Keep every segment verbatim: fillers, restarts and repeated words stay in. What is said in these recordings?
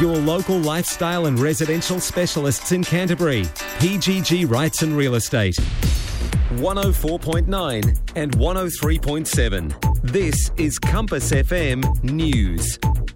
Your local lifestyle and residential specialists in Canterbury. P G G Rights and Real Estate. one oh four point nine and one oh three point seven. This is Compass F M News.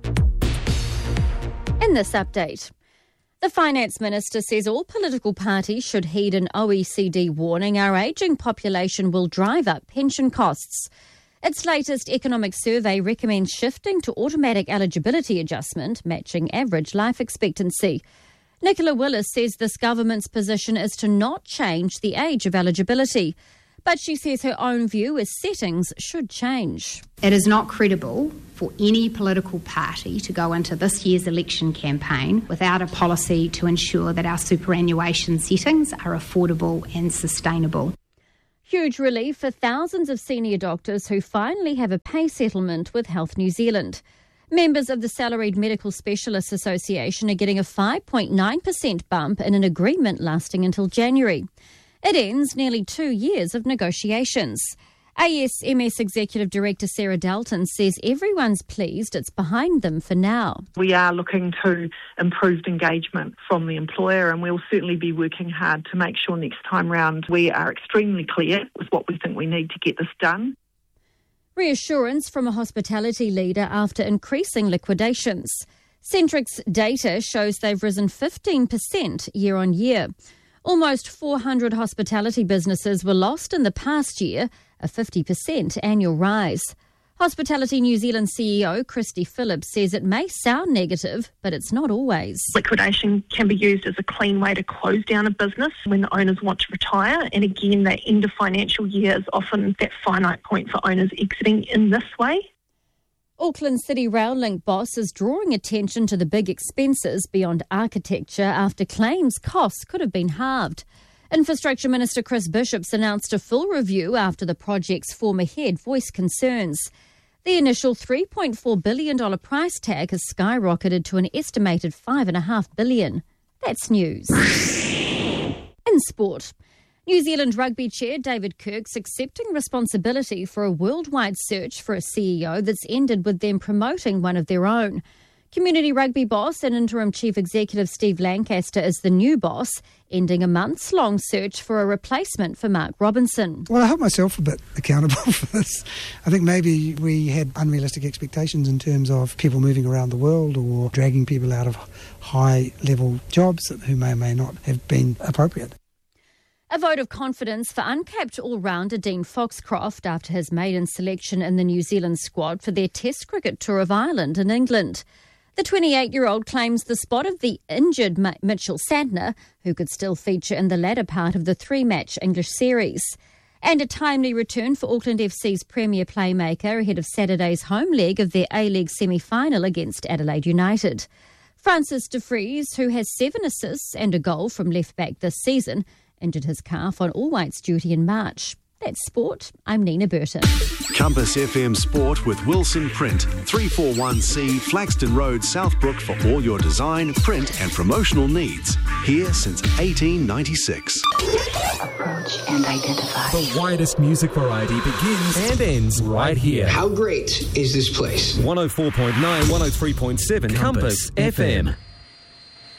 In this update, the Finance Minister says all political parties should heed an O E C D warning our ageing population will drive up pension costs. Its latest economic survey recommends shifting to automatic eligibility adjustment, matching average life expectancy. Nicola Willis says this government's position is to not change the age of eligibility, but she says her own view is settings should change. It is not credible for any political party to go into this year's election campaign without a policy to ensure that our superannuation settings are affordable and sustainable. Huge relief for thousands of senior doctors who finally have a pay settlement with Health New Zealand. Members of the Salaried Medical Specialists Association are getting a five point nine percent bump in an agreement lasting until January. It ends nearly two years of negotiations. A S M S Executive Director Sarah Dalton says everyone's pleased it's behind them for now. We are looking to improved engagement from the employer, and we'll certainly be working hard to make sure next time round we are extremely clear with what we think we need to get this done. Reassurance from a hospitality leader after increasing liquidations. Centrix data shows they've risen fifteen percent year on year. Almost four hundred hospitality businesses were lost in the past year, a fifty percent annual rise. Hospitality New Zealand C E O Christy Phillips says it may sound negative, but it's not always. Liquidation can be used as a clean way to close down a business when the owners want to retire. And again, that end of financial year is often that finite point for owners exiting in this way. Auckland City Rail Link boss is drawing attention to the big expenses beyond architecture after claims costs could have been halved. Infrastructure Minister Chris Bishops announced a full review after the project's former head voiced concerns. The initial three point four billion dollars price tag has skyrocketed to an estimated five point five billion dollars. That's news. In sport, New Zealand Rugby Chair David Kirk's accepting responsibility for a worldwide search for a C E O that's ended with them promoting one of their own. Community Rugby boss and interim chief executive Steve Lancaster is the new boss, ending a months-long search for a replacement for Mark Robinson. Well, I hold myself a bit accountable for this. I think maybe we had unrealistic expectations in terms of people moving around the world or dragging people out of high-level jobs who may or may not have been appropriate. A vote of confidence for uncapped all-rounder Dean Foxcroft after his maiden selection in the New Zealand squad for their Test cricket tour of Ireland and England. The twenty-eight-year-old claims the spot of the injured Mitchell Santner, who could still feature in the latter part of the three-match English series. And a timely return for Auckland F C's premier playmaker ahead of Saturday's home leg of their A-League semi-final against Adelaide United. Francis de Vries, who has seven assists and a goal from left-back this season, injured his calf on all-whites duty in March. That's sport. I'm Nina Burton. Compass F M Sport with Wilson Print, three forty-one C Flaxton Road, Southbrook for all your design, print and promotional needs. Here since eighteen ninety-six. Approach and identify. The widest music variety begins and ends right here. How great is this place? one oh four point nine, one oh three point seven Compass, Compass F M.